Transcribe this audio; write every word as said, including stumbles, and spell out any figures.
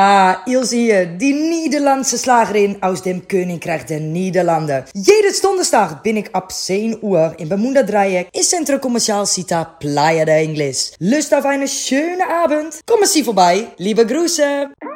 Ah, Ilse hier, die Nederlandse Slagerin aus dem Königreich der Niederlanden. Jede Donderstag bin ik ab zehn Uhr in Bermuda Dreieck im Centro Comercial Cita Playa de Ingles. Lust auf eine schöne Abend? Kommen Sie vorbei. Liebe Grüße.